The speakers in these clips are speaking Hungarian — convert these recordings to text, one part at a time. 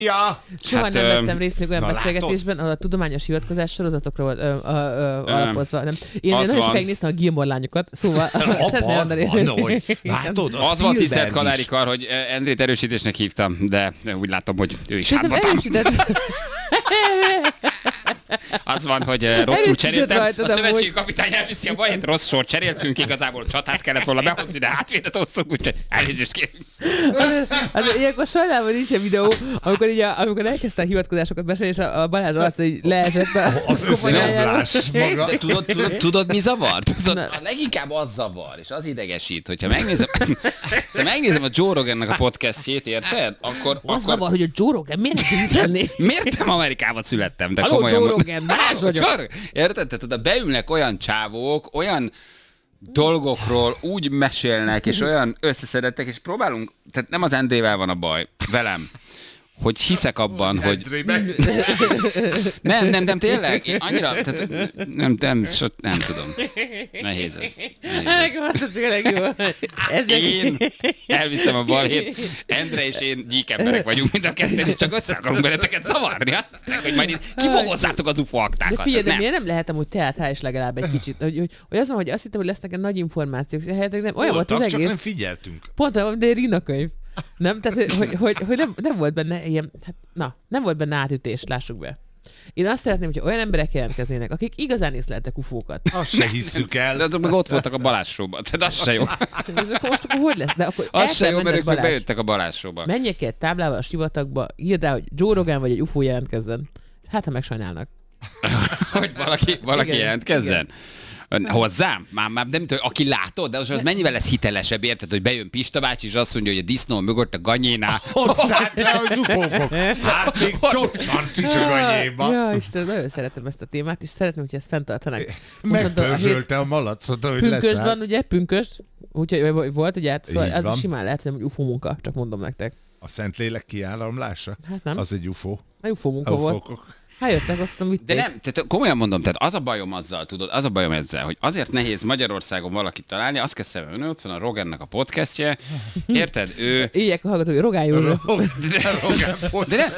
Ja. Soha nem vettem részt még olyan beszélgetésben, ahol a tudományos hivatkozás sorozatokra volt alapozva. Nem. Én nagyon sokáig néztem a Gilmore lányokat, szóval látod, az volt tisztelt Kalári Kar, hogy Endrét erősítésnek hívtam, de úgy látom, hogy ő is hátbatam. Az van, hogy rosszul cseréltem. A szövetségi kapitány elviszi a bajét, rossz sort cseréltünk, igazából csatát kellett volna behozni, de hátvédet hoztunk, úgyhogy elnézést kérünk. Ilyenkor sajnálom, hogy nincsen videó, amikor elkezdte a hivatkozásokat mesélni, és a Balázs azt, hogy leesett az összeomlás maga. Tudod, mi zavar? A leginkább az zavar, és az idegesít, hogyha megnézem a Joe Rogannek a podcastjét, érted? Az zavar, hogy a Joe Rogan miért nem miért nem Amerikában születtem? De komolyan. Joe Rogan, más vagyok. Érted? Tehát oda beülnek olyan csávók, olyan dolgokról úgy mesélnek, és olyan összeszedettek, és próbálunk, tehát nem az Endrével van a baj, velem, hogy hiszek abban, hogy... Nem, tényleg, én annyira, tehát nem tudom. Nehéz ez. Én elviszem a balhét, Endre és én gyíkemberek vagyunk mind a ketten, és csak össze akarunk beleteket zavarni. Azt hogy majd itt kibogozzátok az UFO aktákat. De figyelj, de miért nem lehetem úgy teátrális legalább egy kicsit? Hogy azon, hogy azt hittem, hogy lesznek nagy információk, és nem, olyan volt az egész. Csak nem figyeltünk. Pont olyan, de Rina könyv. Nem? Tehát, hogy nem volt benne ilyen, nem volt benne átütés, lássuk be. Én azt szeretném, hogyha olyan emberek jelentkeznének, akik igazán észleltek ufókat. Azt se hisszük el. De azok meg ott voltak a Balázs Show-ban, tehát az se jó. Most akkor hogy lesz? De akkor az se jó, mert ők meg bejöttek a Balázs Show-ba. Menjek ki egy táblával a sivatagba, írd rá, hogy Joe Rogan vagy egy UFO jelentkezzen. Hát, ha megsajnálnak. Hogy valaki jelentkezzen? Igen. Hozzám? Már nem tudom, aki látod, de az mennyivel lesz hitelesebb, érted, hogy bejön Pista bácsi, és azt mondja, hogy a disznó mögött a ganyénál. Ott szállt le az ufókok. Hát még csocsant is a ganyéba. Ja, Isten, nagyon szeretem ezt a témát, és szeretném, hogy ezt fenntartanák. Megpörzsölte a malacot, hogy leszáll. Pünkösd van, ugye? Pünkösd. Úgyhogy volt, ugye, szóval az is simán lehet, hogy UFO munka, csak mondom nektek. A Szentlélek kiállamlása? Hát nem. Az egy UFO. A UFO munka volt. Jöttek, azt tudom, de nem, tehát komolyan mondom, tehát az a bajom azzal, tudod, az a bajom ezzel, hogy azért nehéz Magyarországon valakit találni, azt kell szemben, ott van a Rogannek a podcastje, érted? Ő... Éjjel a hallgatói, Rogán József. De nem,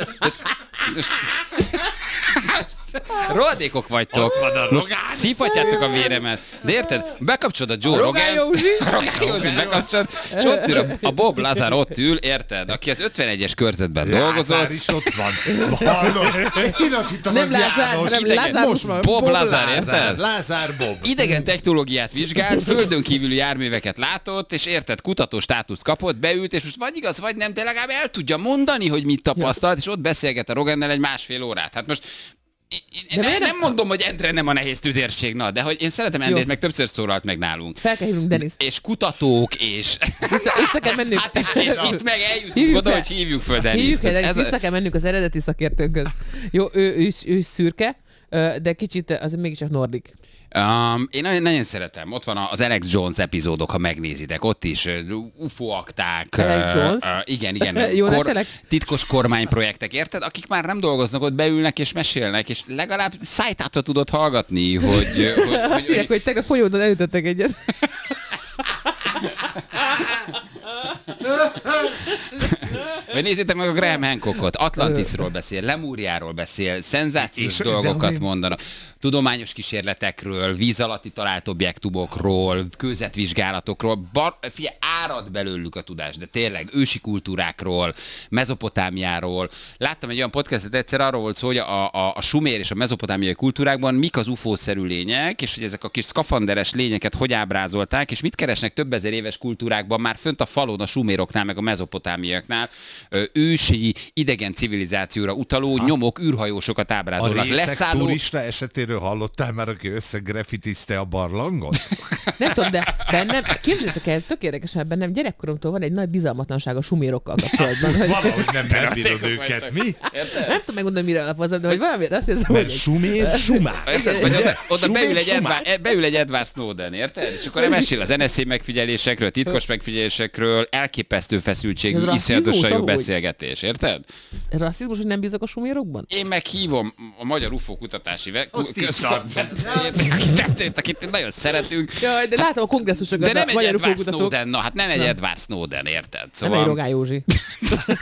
rohadékok vagytok. Most szívhatjátok a véremet. De érted? Bekapcsolod a Joe Rogan. Rogán Józsi bekapcsolod. És ott ül a Bob Lazar ott ül, érted? Aki az 51-es körzetben dolgozott. Lázár is ott van. Én azt hittem, az János. Nem Lázár, Bob Lazar, érted? Lázár Bob. Idegen technológiát vizsgált, földön kívüli járműveket látott, és érted, kutató státuszt kapott, beült, és most vagy igaz, vagy nem, de legalább el tudja mondani, hogy mit tapasztalt, és ott beszélget a Rogannel egy másfél órát. Hát most nem mondom, hogy Endre nem a nehéz tüzérség, de hogy én szeretem Endrét, meg többször szólalt meg nálunk. Fel kell hívnunk Deniszt. És kutatók, és... Vissza kell mennünk. Hát és itt meg eljutunk oda, hogy hívjuk föl Deniszt. Vissza kell mennünk az eredeti szakértőnkhöz. Jó, ő is szürke, de kicsit azért mégiscsak nordik. Én nagyon szeretem. Ott van az Alex Jones epizódok, ha megnézitek. Ott is UFO akták. Igen. Titkos kormányprojektek, érted? Akik már nem dolgoznak, ott beülnek és mesélnek, és legalább szájtátva tudod hallgatni, hogy tegnap folyódon elütöttek egyet. Vagy nézzétek meg a Graham Hancockot, Atlantisról beszél, Lemúriáról beszél, szenzációs dolgokat mondanak, tudományos kísérletekről, víz alatti talált objektumokról, kőzetvizsgálatokról, árad belőlük a tudás, de tényleg ősi kultúrákról, Mezopotámiáról. Láttam egy olyan podcastet egyszer, arról volt szó, hogy a sumér és a mezopotámiai kultúrákban mik az UFO-szerű lények, és hogy ezek a kis szkafanderes lényeket hogy ábrázolták, és mit keresnek több ezer éves kultúrákban már fönt a falon a suméroknál, meg a mezopotámiaknál ősi idegen civilizációra utaló nyomok, űrhajósokat ábrázolnak. A részek turista esetéről hallottál már, aki összegrafitizte a barlangot? Nem tudom, de bennem, képzeljétek el, ez tök érdekes, mert bennem gyerekkoromtól van egy nagy bizalmatlanság a sumérokkal kapcsolatban. Valahogy nem bírod őket, mi? Nem tudom megmondani, mire alapozom, de hogy valamiért azt érzem, hogy... Sumér, sumár. Oda beül egy Edward Snowden, érted? És akkor mesél az NSA megfigyelésekről, titkos megfigyelésekről, elképesztő feszültségű, iszonyatosan jó beszélgetés, érted? Ez rasszizmus, hogy nem bízok a sumérokban? Én meghívom a Magyar UFO kutatási akit nagyon szeretünk. Jaj, de látom a kongresszusokat. De nem egy Edward Snowden, hát nem egy Edward Snowden, érted? Szóval... Nem egy Rogán Józsi.